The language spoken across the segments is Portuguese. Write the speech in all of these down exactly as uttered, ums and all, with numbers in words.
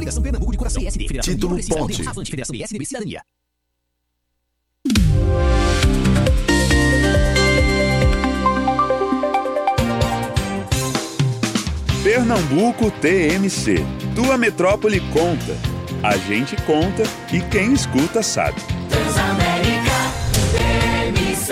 Federação Pernambuco de Coração. P S D, Federação Título de ponte. Avante, Federação P S D B Cidadania. Pernambuco T M C. Tua metrópole conta. A gente conta e quem escuta sabe. Transamérica T M C.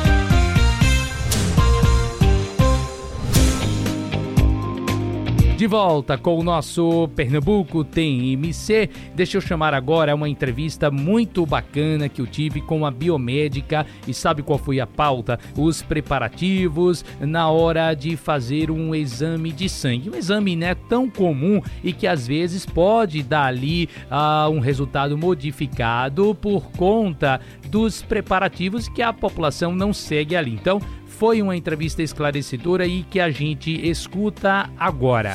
De volta com o nosso Pernambuco T M C. Deixa eu chamar agora uma entrevista muito bacana que eu tive com a biomédica. E sabe qual foi a pauta? Os preparativos na hora de fazer um exame de sangue. Um exame, né, tão comum e que às vezes pode dar ali uh, um resultado modificado por conta dos preparativos que a população não segue ali. Então, foi uma entrevista esclarecedora e que a gente escuta agora.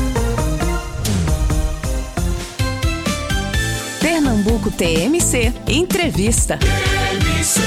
Pernambuco T M C Entrevista. T M C.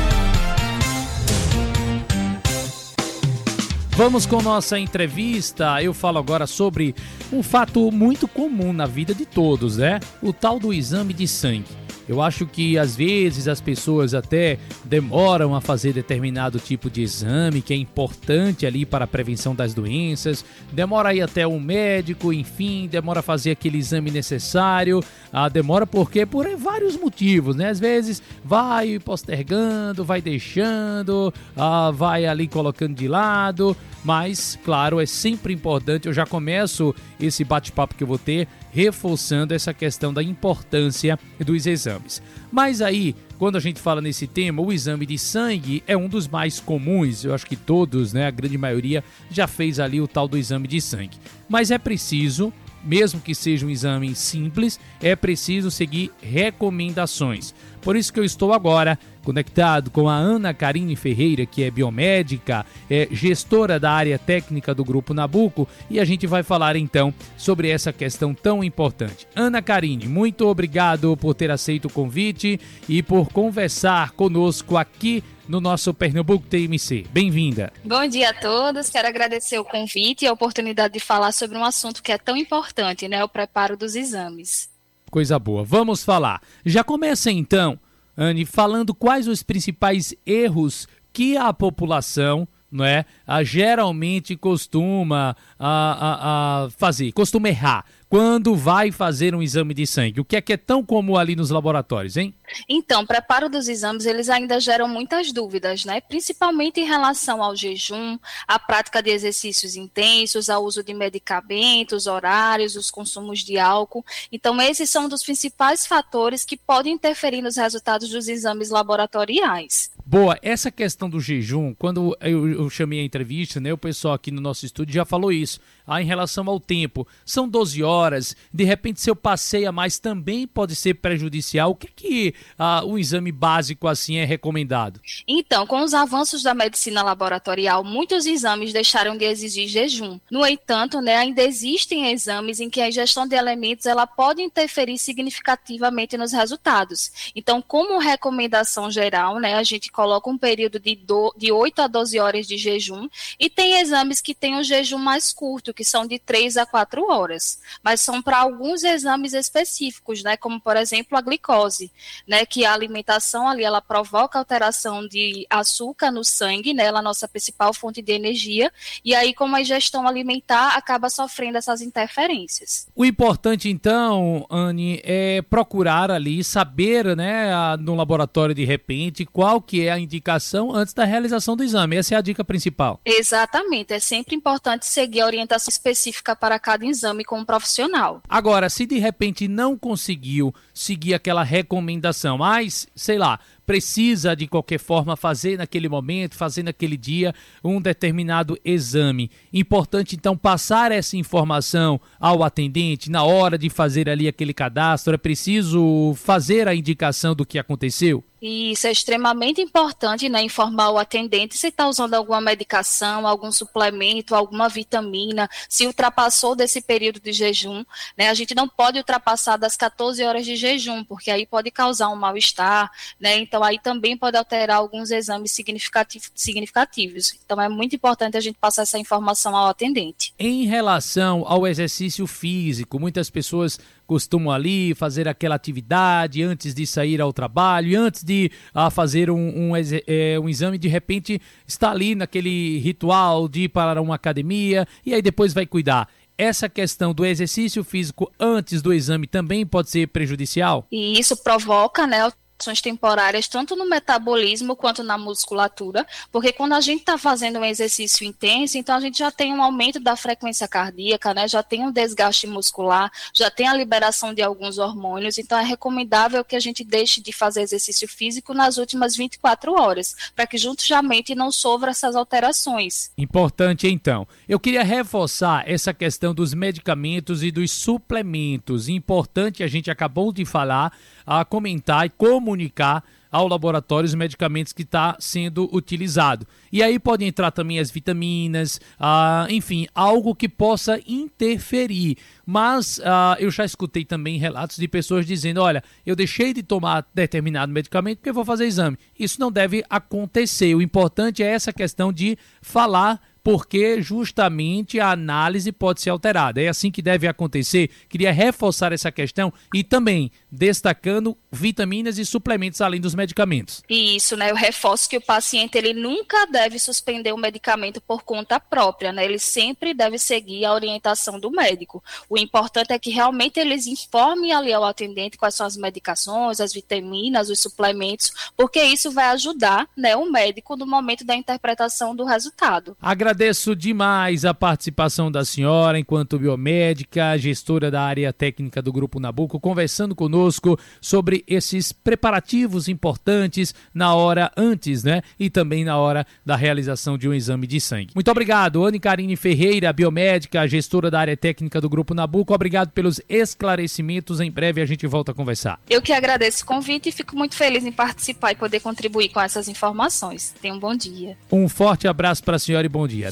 Vamos com nossa entrevista. Eu falo agora sobre um fato muito comum na vida de todos, né? O tal do exame de sangue. Eu acho que às vezes as pessoas até demoram a fazer determinado tipo de exame que é importante ali para a prevenção das doenças, demora a ir até um médico, enfim, demora a fazer aquele exame necessário, ah, demora porque por vários motivos, né? Às vezes vai postergando, vai deixando, ah, vai ali colocando de lado, mas claro, é sempre importante, eu já começo esse bate-papo que eu vou ter reforçando essa questão da importância dos exames. Mas aí, quando a gente fala nesse tema, o exame de sangue é um dos mais comuns. Eu acho que todos, né, a grande maioria, já fez ali o tal do exame de sangue. Mas é preciso, mesmo que seja um exame simples, é preciso seguir recomendações. Por isso que eu estou agora conectado com a Ana Karine Ferreira, que é biomédica, é gestora da área técnica do Grupo Nabuco, e a gente vai falar então sobre essa questão tão importante. Ana Karine, muito obrigado por ter aceito o convite e por conversar conosco aqui no nosso Pernambuco T M C. Bem-vinda. Bom dia a todos, quero agradecer o convite e a oportunidade de falar sobre um assunto que é tão importante, né, o preparo dos exames. Coisa boa, vamos falar. Já começa então, Anne, falando quais os principais erros que a população, não é, a, geralmente costuma a, a, a fazer, costuma errar quando vai fazer um exame de sangue. O que é que é tão comum ali nos laboratórios, hein? Então, o preparo dos exames, eles ainda geram muitas dúvidas, né? Principalmente em relação ao jejum, à prática de exercícios intensos, ao uso de medicamentos, horários, os consumos de álcool. Então, esses são um dos principais fatores que podem interferir nos resultados dos exames laboratoriais. Boa, essa questão do jejum, quando eu, eu chamei a entrevista, né, o pessoal aqui no nosso estúdio já falou isso, ah, em relação ao tempo, são doze horas, de repente se eu passei a mais também pode ser prejudicial, o que que ah, um exame básico assim é recomendado? Então, com os avanços da medicina laboratorial, muitos exames deixaram de exigir jejum. No entanto, né, ainda existem exames em que a ingestão de alimentos ela pode interferir significativamente nos resultados. Então, como recomendação geral, né, a gente coloca um período de, do, de oito a doze horas de jejum e tem exames que têm um jejum mais curto, que são de três a quatro horas, mas são para alguns exames específicos, né, como por exemplo a glicose, né, que a alimentação ali ela provoca alteração de açúcar no sangue, né, ela é a nossa principal fonte de energia, e aí como a ingestão alimentar acaba sofrendo essas interferências. O importante então, Anne, é procurar ali, saber, né, no laboratório de repente, qual que é a indicação antes da realização do exame. Essa é a dica principal. Exatamente, é sempre importante seguir a orientação específica para cada exame com um profissional. Agora, se de repente não conseguiu seguir aquela recomendação, mas, sei lá, precisa de qualquer forma fazer naquele momento, fazer naquele dia um determinado exame. Importante então passar essa informação ao atendente na hora de fazer ali aquele cadastro, é preciso fazer a indicação do que aconteceu? Isso é extremamente importante, né, informar o atendente se está usando alguma medicação, algum suplemento, alguma vitamina, se ultrapassou desse período de jejum, né, a gente não pode ultrapassar das quatorze horas de jejum, porque aí pode causar um mal-estar, né, então então aí também pode alterar alguns exames significativos, significativos. Então é muito importante a gente passar essa informação ao atendente. Em relação ao exercício físico, muitas pessoas costumam ali fazer aquela atividade antes de sair ao trabalho, e antes de ah, fazer um, um, é, um exame, de repente está ali naquele ritual de ir para uma academia e aí depois vai cuidar. Essa questão do exercício físico antes do exame também pode ser prejudicial? E isso provoca, né, alterações temporárias tanto no metabolismo quanto na musculatura, porque quando a gente está fazendo um exercício intenso, então a gente já tem um aumento da frequência cardíaca, né, já tem um desgaste muscular, já tem a liberação de alguns hormônios, então é recomendável que a gente deixe de fazer exercício físico nas últimas vinte e quatro horas, para que justamente não sofra essas alterações. Importante então. Eu queria reforçar essa questão dos medicamentos e dos suplementos. Importante, a gente acabou de falar, a comentar e comunicar ao laboratório os medicamentos que está sendo utilizado. E aí podem entrar também as vitaminas, ah, enfim, algo que possa interferir. Mas ah, eu já escutei também relatos de pessoas dizendo, olha, eu deixei de tomar determinado medicamento porque eu vou fazer exame. Isso não deve acontecer. O importante é essa questão de falar, porque justamente a análise pode ser alterada. É assim que deve acontecer. Queria reforçar essa questão e também destacando vitaminas e suplementos além dos medicamentos. Isso, né? Eu reforço que o paciente ele nunca deve suspender o medicamento por conta própria, né? Ele sempre deve seguir a orientação do médico. O importante é que realmente eles informem ali ao atendente quais são as medicações, as vitaminas, os suplementos, porque isso vai ajudar, né, o médico no momento da interpretação do resultado. Agradeço demais a participação da senhora enquanto biomédica, gestora da área técnica do Grupo Nabuco, conversando conosco sobre esses preparativos importantes na hora antes, né? E também na hora da realização de um exame de sangue. Muito obrigado, Anne Carine Ferreira, biomédica, gestora da área técnica do Grupo Nabuco. Obrigado pelos esclarecimentos. Em breve a gente volta a conversar. Eu que agradeço o convite e fico muito feliz em participar e poder contribuir com essas informações. Tenha um bom dia. Um forte abraço para a senhora e bom dia.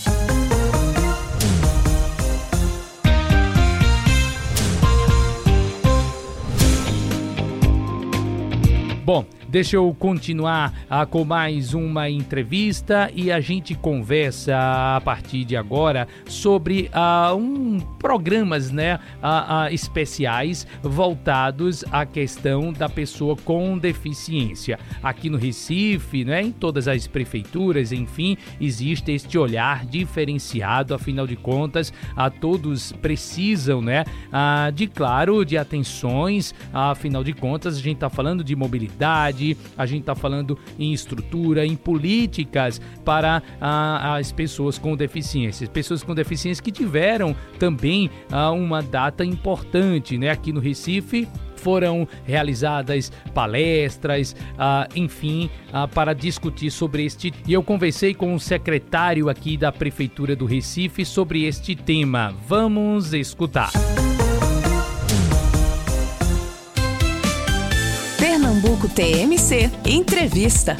Bom, deixa eu continuar ah, com mais uma entrevista e a gente conversa a partir de agora sobre ah, um, programas, né, ah, ah, especiais voltados à questão da pessoa com deficiência. Aqui no Recife, né, em todas as prefeituras, enfim, existe este olhar diferenciado, afinal de contas, ah, todos precisam, né, ah, de, claro, de atenções, ah, afinal de contas, a gente está falando de mobilidade, a gente está falando em estrutura, em políticas para ah, as pessoas com deficiências. Pessoas com deficiência que tiveram também ah, uma data importante, né? Aqui no Recife foram realizadas palestras, ah, enfim, ah, para discutir sobre este. E eu conversei com o secretário aqui da Prefeitura do Recife sobre este tema. Vamos escutar. Pernambuco T M C Entrevista.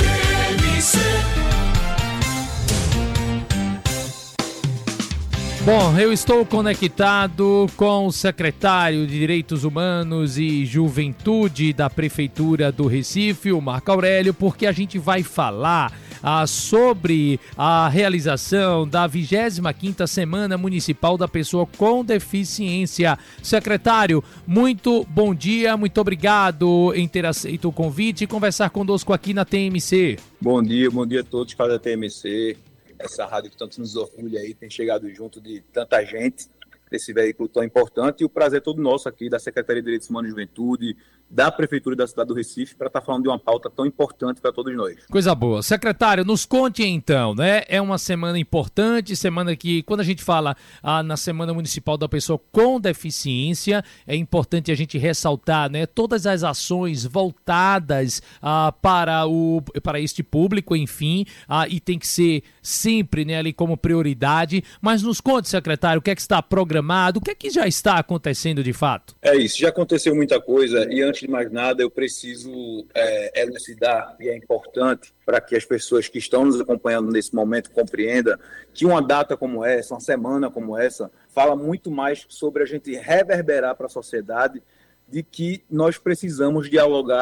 Bom, eu estou conectado com o secretário de Direitos Humanos e Juventude da Prefeitura do Recife, o Marco Aurélio, porque a gente vai falar ah, sobre a realização da vigésima quinta Semana Municipal da Pessoa com Deficiência. Secretário, muito bom dia, muito obrigado em ter aceito o convite e conversar conosco aqui na T M C. Bom dia, bom dia a todos para a T M C. Essa rádio que tanto nos orgulha aí, tem chegado junto de tanta gente, desse veículo tão importante, e o prazer é todo nosso aqui, da Secretaria de Direitos Humanos e Juventude, da Prefeitura da cidade do Recife, para estar falando de uma pauta tão importante para todos nós. Coisa boa. Secretário, nos conte então, né? É uma semana importante, semana que, quando a gente fala ah, na Semana Municipal da Pessoa com Deficiência, é importante a gente ressaltar, né, todas as ações voltadas ah, para, o, para este público, enfim, ah, e tem que ser sempre, né, ali como prioridade. Mas nos conte, secretário, o que é que está programado, o que é que já está acontecendo de fato? É isso, já aconteceu muita coisa e antes de mais nada eu preciso é, elucidar, e é importante para que as pessoas que estão nos acompanhando nesse momento compreendam que uma data como essa, uma semana como essa, fala muito mais sobre a gente reverberar para a sociedade de que nós precisamos dialogar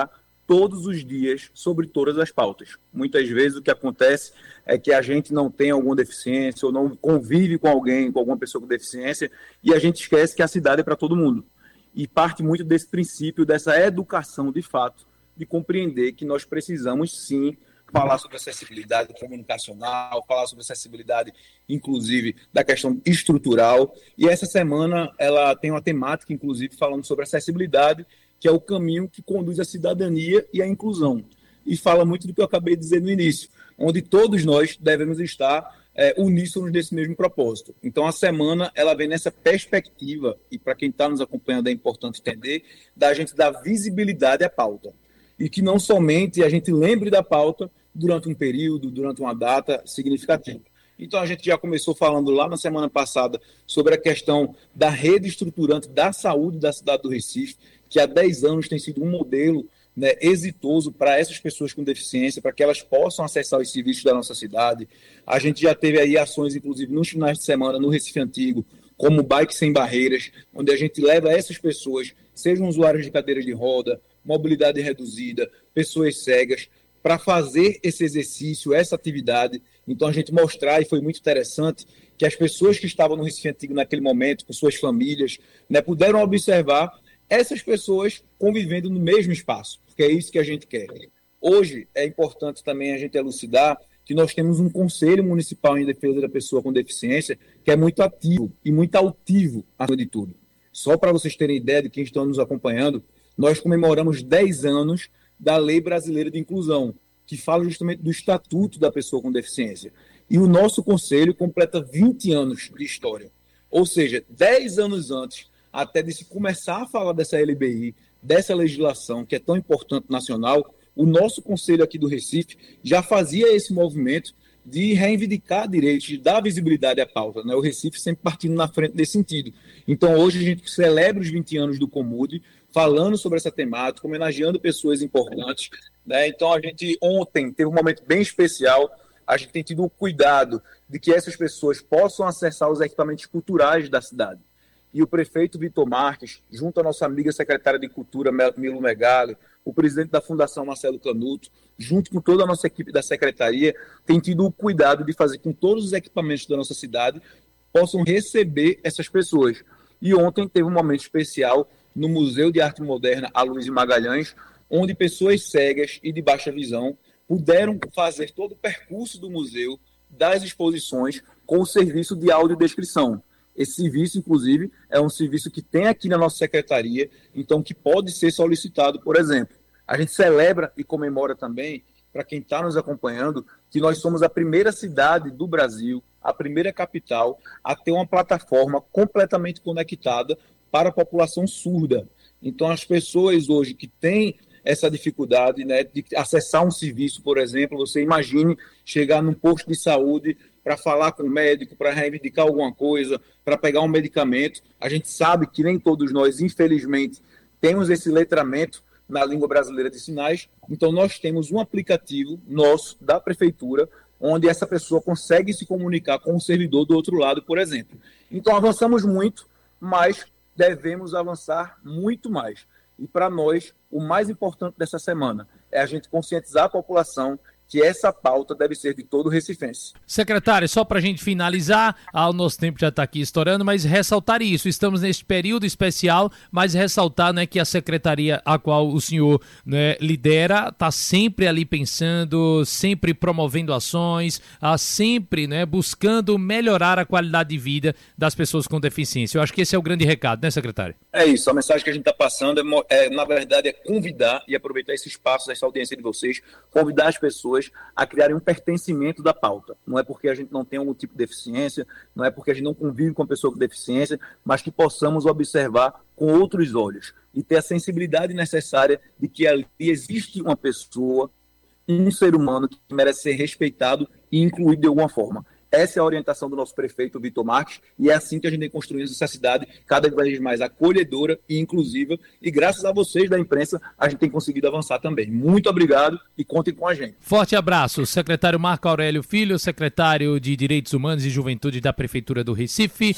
todos os dias sobre todas as pautas. Muitas vezes o que acontece é que a gente não tem alguma deficiência ou não convive com alguém, com alguma pessoa com deficiência, e a gente esquece que a cidade é para todo mundo. E parte muito desse princípio, dessa educação de fato, de compreender que nós precisamos sim falar sobre acessibilidade comunicacional, falar sobre acessibilidade, inclusive, da questão estrutural. E essa semana ela tem uma temática, inclusive, falando sobre acessibilidade, que é o caminho que conduz à cidadania e à inclusão. E fala muito do que eu acabei de dizer no início, onde todos nós devemos estar é, uníssonos desse mesmo propósito. Então, a semana ela vem nessa perspectiva, e para quem está nos acompanhando é importante entender, da gente dar visibilidade à pauta. E que não somente a gente lembre da pauta durante um período, durante uma data significativa. Então, a gente já começou falando lá na semana passada sobre a questão da rede estruturante da saúde da cidade do Recife, que há dez anos tem sido um modelo, né, exitoso para essas pessoas com deficiência, para que elas possam acessar os serviços da nossa cidade. A gente já teve aí ações, inclusive, nos finais de semana, no Recife Antigo, como Bike Sem Barreiras, onde a gente leva essas pessoas, sejam usuários de cadeiras de roda, mobilidade reduzida, pessoas cegas, para fazer esse exercício, essa atividade. Então, a gente mostrar, e foi muito interessante, que as pessoas que estavam no Recife Antigo naquele momento, com suas famílias, né, puderam observar essas pessoas convivendo no mesmo espaço, porque é isso que a gente quer. Hoje, é importante também a gente elucidar que nós temos um Conselho Municipal em Defesa da Pessoa com Deficiência que é muito ativo e muito altivo, acima de tudo. Só para vocês terem ideia de quem estão nos acompanhando, nós comemoramos dez anos da Lei Brasileira de Inclusão, que fala justamente do Estatuto da Pessoa com Deficiência. E o nosso Conselho completa vinte anos de história. Ou seja, dez anos antes, até de se começar a falar dessa L B I, dessa legislação que é tão importante nacional, o nosso Conselho aqui do Recife já fazia esse movimento de reivindicar direitos, de dar visibilidade à pauta, né? O Recife sempre partindo na frente desse sentido. Então, hoje a gente celebra os vinte anos do Comude, falando sobre essa temática, homenageando pessoas importantes, né? Então, a gente ontem teve um momento bem especial, a gente tem tido o cuidado de que essas pessoas possam acessar os equipamentos culturais da cidade. E o prefeito Vitor Marques, junto à nossa amiga secretária de Cultura, Milo Megali, o presidente da Fundação Marcelo Canuto, junto com toda a nossa equipe da secretaria, tem tido o cuidado de fazer com que todos os equipamentos da nossa cidade possam receber essas pessoas. E ontem teve um momento especial no Museu de Arte Moderna Aloysio Magalhães, onde pessoas cegas e de baixa visão puderam fazer todo o percurso do museu, das exposições, com o serviço de audiodescrição. Esse serviço, inclusive, é um serviço que tem aqui na nossa secretaria, então que pode ser solicitado, por exemplo. A gente celebra e comemora também, para quem está nos acompanhando, que nós somos a primeira cidade do Brasil, a primeira capital, a ter uma plataforma completamente conectada para a população surda. Então, as pessoas hoje que têm essa dificuldade, né, de acessar um serviço, por exemplo, você imagine chegar num posto de saúde para falar com o médico, para reivindicar alguma coisa, para pegar um medicamento. A gente sabe que nem todos nós, infelizmente, temos esse letramento na língua brasileira de sinais, então nós temos um aplicativo nosso, da prefeitura, onde essa pessoa consegue se comunicar com o servidor do outro lado, por exemplo. Então avançamos muito, mas devemos avançar muito mais. E para nós, o mais importante dessa semana é a gente conscientizar a população que essa pauta deve ser de todo recifense. Secretário, só para a gente finalizar, ah, o nosso tempo já está aqui estourando, mas ressaltar isso, estamos neste período especial, mas ressaltar, né, que a secretaria a qual o senhor, né, lidera está sempre ali pensando, sempre promovendo ações, ah, sempre, né, buscando melhorar a qualidade de vida das pessoas com deficiência. Eu acho que esse é o grande recado, né, secretário? É isso, a mensagem que a gente está passando, é, é, na verdade, é convidar e aproveitar esse espaço, essa audiência de vocês, convidar as pessoas a criarem um pertencimento da pauta. Não é porque a gente não tem algum tipo de deficiência, não é porque a gente não convive com a pessoa com deficiência, mas que possamos observar com outros olhos e ter a sensibilidade necessária de que ali existe uma pessoa, um ser humano que merece ser respeitado e incluído de alguma forma. Essa é a orientação do nosso prefeito, Vitor Marques, e é assim que a gente tem construído essa cidade cada vez mais acolhedora e inclusiva, e graças a vocês da imprensa, a gente tem conseguido avançar também. Muito obrigado e contem com a gente. Forte abraço, secretário Marco Aurélio Filho, secretário de Direitos Humanos e Juventude da Prefeitura do Recife.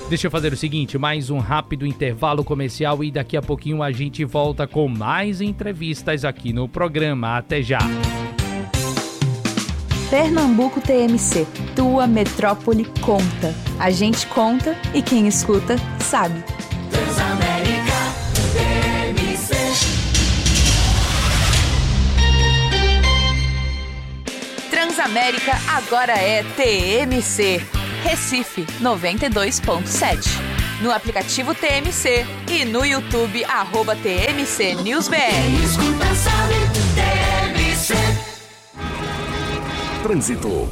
Deixa eu fazer o seguinte, mais um rápido intervalo comercial e daqui a pouquinho a gente volta com mais entrevistas aqui no programa. Até já! Pernambuco T M C, tua metrópole conta. A gente conta e quem escuta sabe. Transamérica T M C. Transamérica agora é T M C. Recife noventa e dois ponto sete. No aplicativo T M C e no YouTube, arroba T M C News B R. Quem escuta sabe, T M C. Trânsito.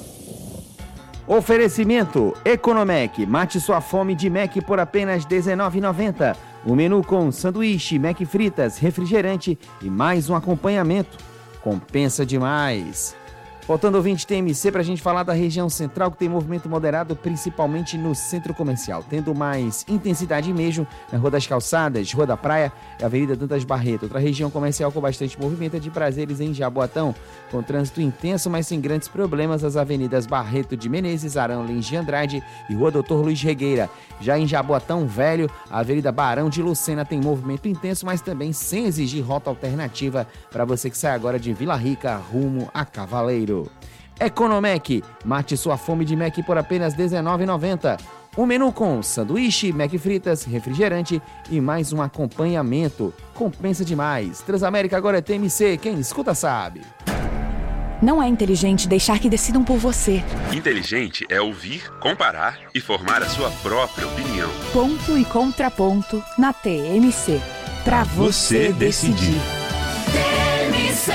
Oferecimento Economec. Mate sua fome de Mac por apenas dezenove reais e noventa centavos. O menu com sanduíche, Mac fritas, refrigerante e mais um acompanhamento. Compensa demais. Voltando ao ouvinte T M C para a gente falar da região central, que tem movimento moderado, principalmente no centro comercial, tendo mais intensidade mesmo na Rua das Calçadas, Rua da Praia e Avenida Dantas Barreto. Outra região comercial com bastante movimento é de Prazeres, em Jaboatão, com trânsito intenso, mas sem grandes problemas, as avenidas Barreto de Menezes, Arão Lins de Andrade e Rua Doutor Luiz Regueira. Já em Jaboatão Velho, a Avenida Barão de Lucena tem movimento intenso, mas também sem exigir rota alternativa para você que sai agora de Vila Rica rumo a Cavaleiro. Economec, mate sua fome de Mac por apenas dezenove reais e noventa centavos. Um menu com sanduíche, Mac fritas, refrigerante e mais um acompanhamento. Compensa demais. Transamérica agora é T M C, quem escuta sabe. Não é inteligente deixar que decidam por você. Inteligente é ouvir, comparar e formar a sua própria opinião. Ponto e contraponto na T M C. Pra você, Você decidir. T M C.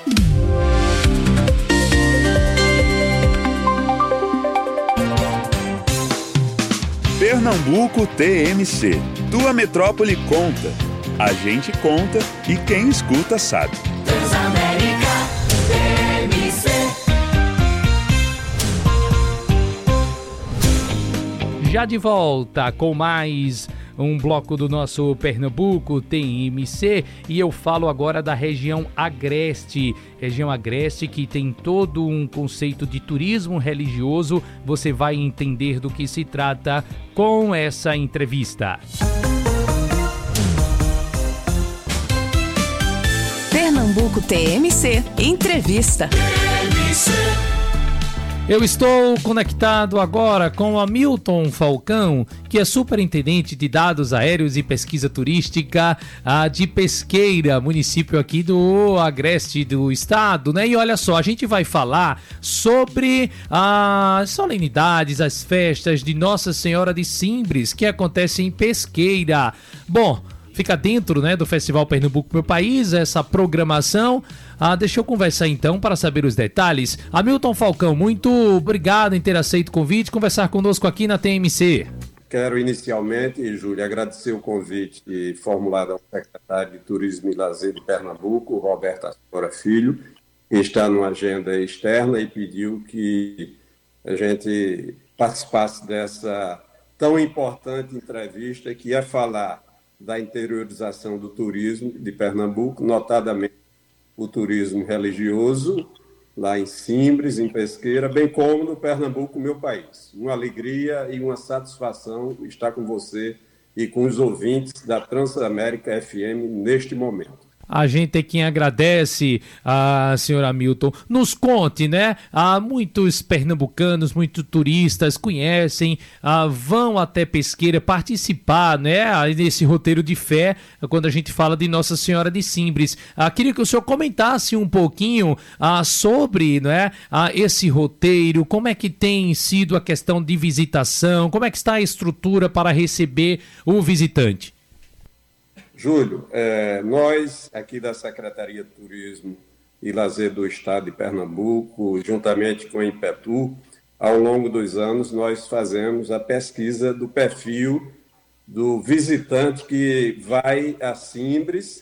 Pernambuco T M C. Tua metrópole conta. A gente conta e quem escuta sabe. Transamérica T M C. Já de volta com mais um bloco do nosso Pernambuco T M C e eu falo agora da região Agreste. Região Agreste que tem todo um conceito de turismo religioso. Você vai entender do que se trata com essa entrevista. Pernambuco T M C, entrevista. T M C. Eu estou conectado agora com o Hamilton Falcão, que é superintendente de dados aéreos e pesquisa turística ah, de Pesqueira, município aqui do Agreste do estado, né? E olha só, a gente vai falar sobre as solenidades, as festas de Nossa Senhora de Simbres, que acontecem em Pesqueira. Bom, fica dentro, né, do Festival Pernambuco Meu País, essa programação. Ah, deixa eu conversar então para saber os detalhes. Hamilton Falcão, muito obrigado em ter aceito o convite, conversar conosco aqui na T M C. Quero inicialmente, Júlio, agradecer o convite formulado ao secretário de Turismo e Lazer de Pernambuco, Roberto Ascora Filho, que está numa agenda externa e pediu que a gente participasse dessa tão importante entrevista, que é falar da interiorização do turismo de Pernambuco, notadamente o turismo religioso, lá em Simbres, em Pesqueira, bem como no Pernambuco, meu país. Uma alegria e uma satisfação estar com você e com os ouvintes da Transamérica F M neste momento. A gente é quem agradece, a senhora Hamilton. Nos conte, né? Há muitos pernambucanos, muitos turistas conhecem, ah, vão até Pesqueira participar, né? Nesse roteiro de fé, quando a gente fala de Nossa Senhora de Simbres. Ah, queria que o senhor comentasse um pouquinho ah, sobre, né, ah, esse roteiro, como é que tem sido a questão de visitação, como é que está a estrutura para receber o visitante. Júlio, é, nós aqui da Secretaria de Turismo e Lazer do Estado de Pernambuco, juntamente com a Impetu, ao longo dos anos nós fazemos a pesquisa do perfil do visitante que vai a Simbres,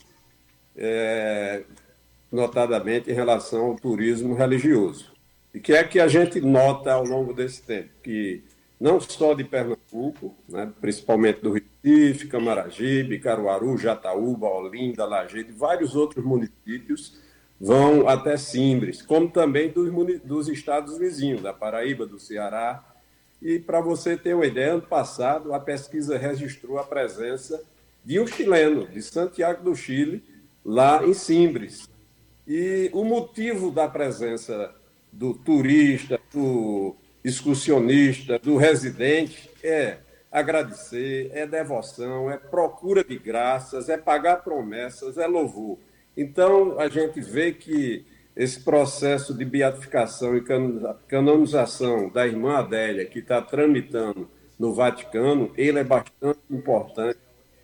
é, notadamente em relação ao turismo religioso. E que é que a gente nota ao longo desse tempo? Que não só de Pernambuco, né, principalmente do Recife, Camaragibe, Caruaru, Jataúba, Olinda, Lajeado e vários outros municípios vão até Simbres, como também dos, dos estados vizinhos, da Paraíba, do Ceará E, para você ter uma ideia, ano passado a pesquisa registrou a presença de um chileno, de Santiago do Chile, lá em Simbres. E o motivo da presença do turista, do excursionista, do residente é agradecer, é devoção, é procura de graças, é pagar promessas, é louvor. Então, a gente vê que esse processo de beatificação e canonização da irmã Adélia, que está tramitando no Vaticano, ele é bastante importante,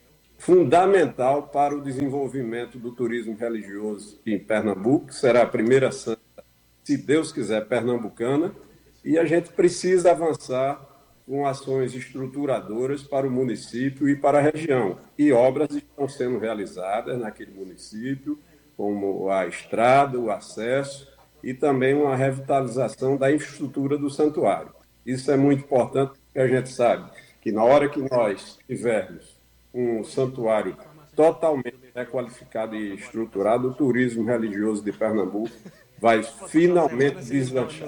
fundamental para o desenvolvimento do turismo religioso em Pernambuco, que será a primeira santa, se Deus quiser, pernambucana, e a gente precisa avançar com ações estruturadoras para o município e para a região. E obras estão sendo realizadas naquele município, como a estrada, o acesso e também uma revitalização da infraestrutura do santuário. Isso é muito importante, porque a gente sabe que na hora que nós tivermos um santuário totalmente requalificado e estruturado, o turismo religioso de Pernambuco vai finalmente deslanchar.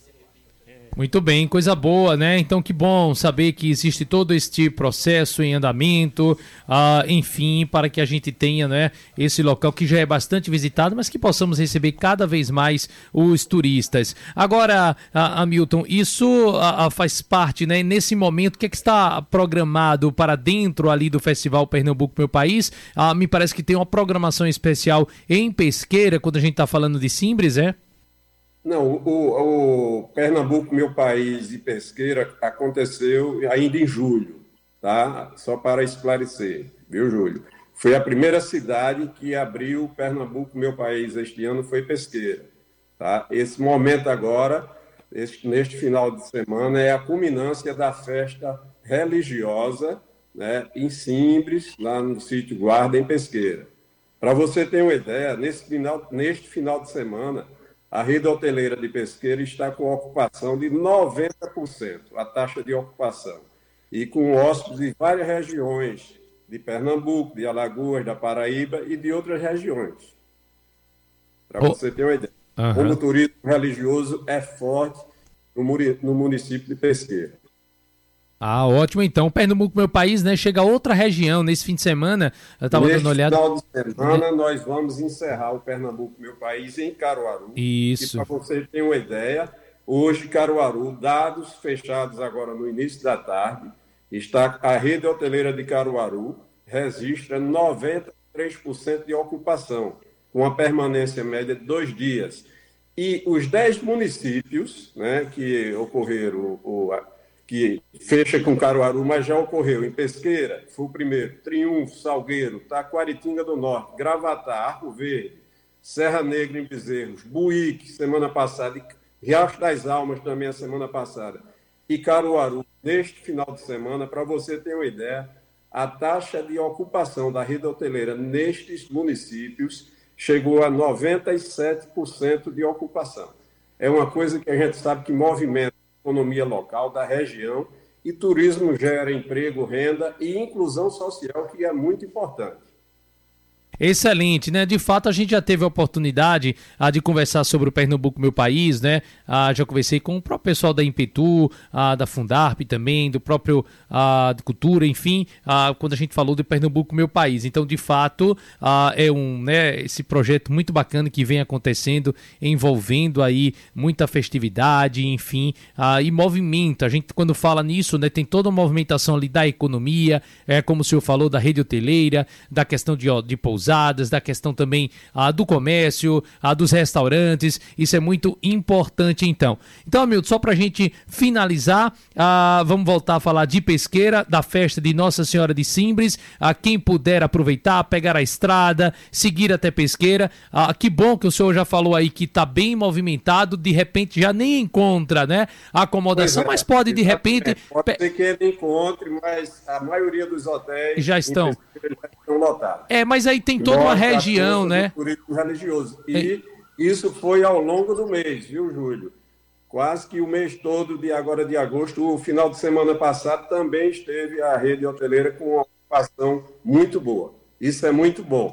Muito bem, coisa boa, né? Então que bom saber que existe todo este processo em andamento, ah, enfim, para que a gente tenha, né, esse local que já é bastante visitado, mas que possamos receber cada vez mais os turistas. Agora, ah, Hamilton, isso ah, faz parte, né? Nesse momento, o que é que está programado para dentro ali do Festival Pernambuco Meu País? Ah, me parece que tem uma programação especial em Pesqueira, quando a gente está falando de Simbres, é? Não, o, o Pernambuco, Meu País e Pesqueira aconteceu ainda em julho, tá? Só para esclarecer, viu, Júlio? Foi a primeira cidade que abriu Pernambuco, Meu País este ano, foi Pesqueira, tá? Esse momento agora, este, neste final de semana, é a culminância da festa religiosa, né, em Simbres, lá no sítio Guarda, em Pesqueira. Para você ter uma ideia, nesse final, neste final de semana, a rede hoteleira de Pesqueira está com ocupação de noventa por cento, a taxa de ocupação, e com hóspedes de várias regiões, de Pernambuco, de Alagoas, da Paraíba e de outras regiões. Para oh. você ter uma ideia. Uhum. Como o turismo religioso é forte no município de Pesqueira. Ah, ótimo, então. Pernambuco, Meu País, né? Chega a outra região nesse fim de semana. Eu estava dando uma olhada. Neste final de semana, nós vamos encerrar o Pernambuco, Meu País, em Caruaru. Isso. E para você ter uma ideia, hoje, Caruaru, dados fechados agora no início da tarde, está a rede hoteleira de Caruaru registra noventa e três por cento de ocupação, com a permanência média de dois dias. E os dez municípios, né, que ocorreram, o, que fecha com Caruaru, mas já ocorreu em Pesqueira, foi o primeiro, Triunfo, Salgueiro, Taquaritinga do Norte, Gravatá, Arco Verde, Serra Negra em Bezerros, Buíque, semana passada, e Riacho das Almas também a semana passada, e Caruaru, neste final de semana, para você ter uma ideia, a taxa de ocupação da rede hoteleira nestes municípios chegou a noventa e sete por cento de ocupação. É uma coisa que a gente sabe que movimenta a economia local da região e turismo gera emprego, renda e inclusão social, que é muito importante. Excelente, né? De fato, a gente já teve a oportunidade ah, de conversar sobre o Pernambuco, Meu País, né? Ah, já conversei com o próprio pessoal da Impetu, ah, da Fundarp também, do próprio ah, de Cultura, enfim, ah, quando a gente falou do Pernambuco, Meu País. Então, de fato, ah, é um, né, esse projeto muito bacana que vem acontecendo, envolvendo aí muita festividade, enfim, ah, e movimento. A gente, quando fala nisso, né, tem toda uma movimentação ali da economia, é como o senhor falou, da rede hoteleira, da questão de, de pousadas, da questão também ah, do comércio, ah, dos restaurantes, isso é muito importante então. Então, Hamilton, só pra gente finalizar, ah, vamos voltar a falar de Pesqueira, da festa de Nossa Senhora de Simbres, ah, quem puder aproveitar, pegar a estrada, seguir até Pesqueira, ah, que bom que o senhor já falou aí que tá bem movimentado, de repente já nem encontra, né, a acomodação, é, mas pode de repente... Pode ser que ele encontre, mas a maioria dos hotéis já estão, já estão lotados. É, mas aí tem toda uma região, né? Turismo religioso. E é. Isso foi ao longo do mês, viu, Júlio? Quase que o mês todo de agora de agosto, o final de semana passado também esteve a rede hoteleira com uma ocupação muito boa. Isso é muito bom.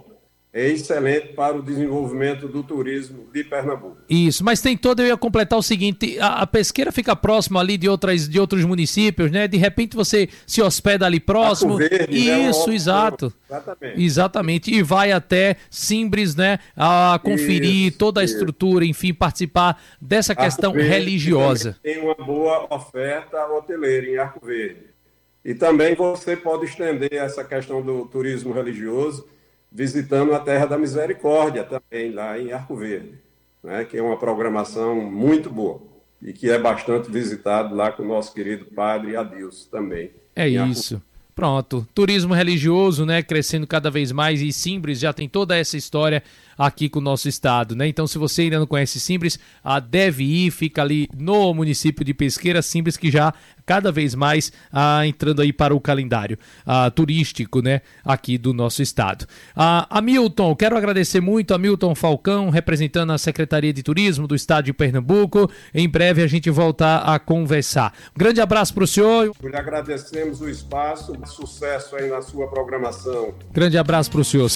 é excelente para o desenvolvimento do turismo de Pernambuco. Isso, mas tem todo, eu ia completar o seguinte, a, a Pesqueira fica próxima ali de, outras, de outros municípios, né? De repente você se hospeda ali próximo. Verde, isso, né? exato. Exatamente. Exatamente, e vai até Simbres, né? A conferir isso, toda a isso. estrutura, enfim, participar dessa Arco questão Verde, religiosa. Tem uma boa oferta hoteleira em Arco Verde. E também você pode estender essa questão do turismo religioso visitando a Terra da Misericórdia também, lá em Arco Verde, né, que é uma programação muito boa e que é bastante visitado lá com o nosso querido padre Adilson também. É isso. Arco... Pronto. Turismo religioso, né, crescendo cada vez mais, e Simbres já tem toda essa história aqui com o nosso estado, né? Então, se você ainda não conhece Simbres, ah, deve ir, fica ali no município de Pesqueira, Simbres, que já cada vez mais ah, entrando aí para o calendário ah, turístico, né, aqui do nosso estado. Ah, Hamilton, quero agradecer muito a Hamilton Falcão, representando a Secretaria de Turismo do estado de Pernambuco. Em breve a gente volta a conversar. Um grande abraço para o senhor. Lhe agradecemos o espaço, sucesso aí na sua programação. Grande abraço para o senhor.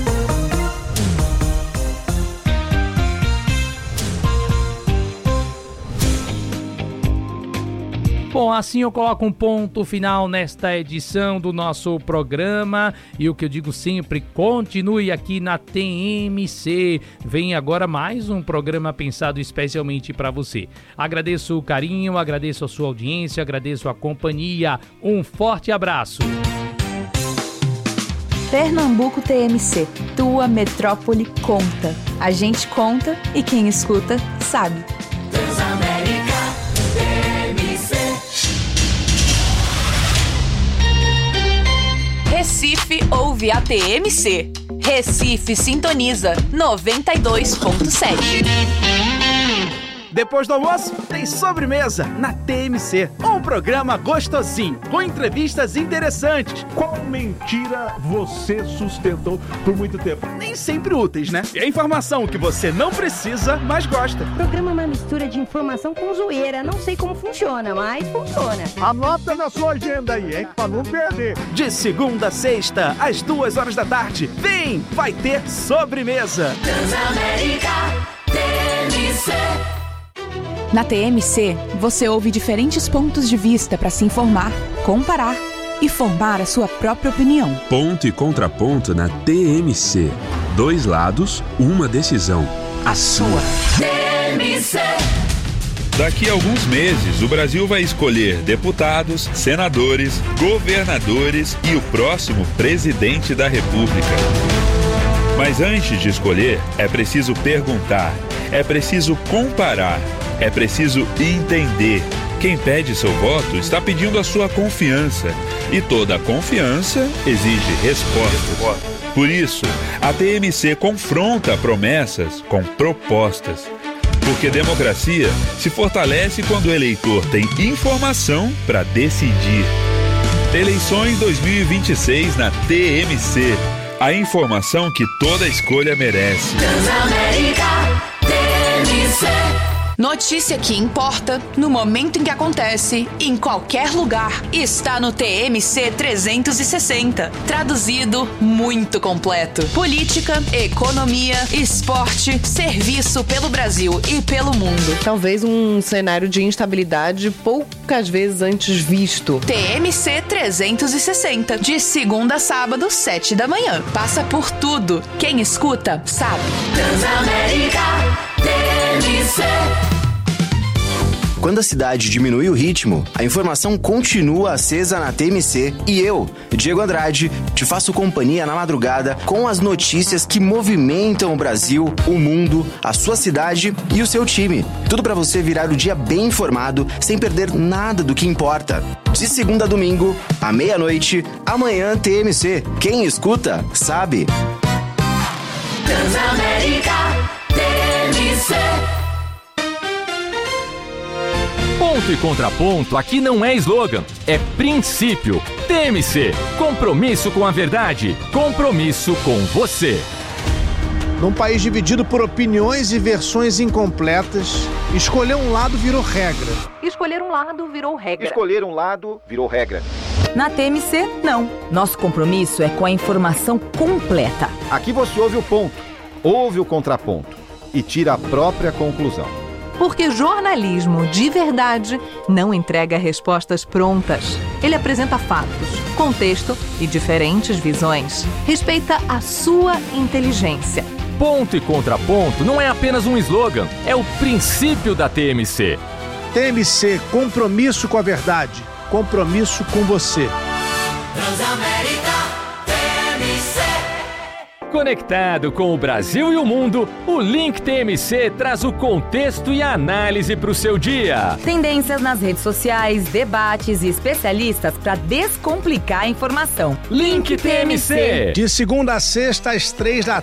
Bom, assim eu coloco um ponto final nesta edição do nosso programa, e o que eu digo sempre, continue aqui na T M C. Vem agora mais um programa pensado especialmente para você. Agradeço o carinho, agradeço a sua audiência, agradeço a companhia. Um forte abraço. Pernambuco T M C, tua metrópole conta. A gente conta e quem escuta sabe. Transamérica T M C. Recife ouve a T M C. Recife sintoniza noventa e dois ponto sete. Depois do almoço, tem sobremesa na T M C. Um programa gostosinho, com entrevistas interessantes. Qual mentira você sustentou por muito tempo? Nem sempre úteis, né? E a informação que você não precisa, mas gosta. O programa é uma mistura de informação com zoeira. Não sei como funciona, mas funciona. Anota na sua agenda aí, hein? Pra não perder. De segunda a sexta, às duas horas da tarde. Vem, vai ter sobremesa. Transamérica T M C. Na T M C, você ouve diferentes pontos de vista para se informar, comparar e formar a sua própria opinião. Ponto e contraponto na T M C. Dois lados, uma decisão. A sua. T M C. Daqui a alguns meses, o Brasil vai escolher deputados, senadores, governadores e o próximo presidente da República. Mas antes de escolher, é preciso perguntar, é preciso comparar, é preciso entender. Quem pede seu voto está pedindo a sua confiança. E toda confiança exige respostas. Por isso, a T M C confronta promessas com propostas. Porque democracia se fortalece quando o eleitor tem informação para decidir. Eleições dois mil e vinte e seis na T M C. A informação que toda escolha merece. Transamérica T M C. Notícia que importa, no momento em que acontece, em qualquer lugar, está no T M C trezentos e sessenta. Traduzido, muito completo. Política, economia, esporte, serviço pelo Brasil e pelo mundo. Talvez um cenário de instabilidade poucas vezes antes visto. T M C trezentos e sessenta, de segunda a sábado, sete da manhã. Passa por tudo. Quem escuta, sabe. Transamérica T M C. Quando a cidade diminui o ritmo, a informação continua acesa na T M C e eu, Diego Andrade, te faço companhia na madrugada com as notícias que movimentam o Brasil, o mundo, a sua cidade e o seu time. Tudo para você virar o dia bem informado, sem perder nada do que importa. De segunda a domingo, à meia-noite, amanhã T M C. Quem escuta, sabe. Transamérica T M C. Ponto e contraponto aqui não é slogan, é princípio. T M C, compromisso com a verdade, compromisso com você. Num país dividido por opiniões e versões incompletas, escolher um lado virou regra. Escolher um lado virou regra. Escolher um lado virou regra. Na T M C, não. Nosso compromisso é com a informação completa. Aqui você ouve o ponto, ouve o contraponto e tira a própria conclusão. Porque jornalismo de verdade não entrega respostas prontas. Ele apresenta fatos, contexto e diferentes visões. Respeita a sua inteligência. Ponto e contraponto não é apenas um slogan, é o princípio da T M C. T M C, compromisso com a verdade, compromisso com você. Transamérica T M C. Conectado com o Brasil e o mundo, o Link T M C traz o contexto e a análise para o seu dia. Tendências nas redes sociais, debates e especialistas para descomplicar a informação. Link T M C. De segunda a sexta às três da